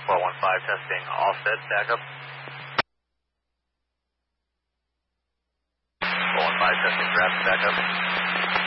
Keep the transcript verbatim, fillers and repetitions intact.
four one five testing, all set, stack up. four one five testing, draft, stack up.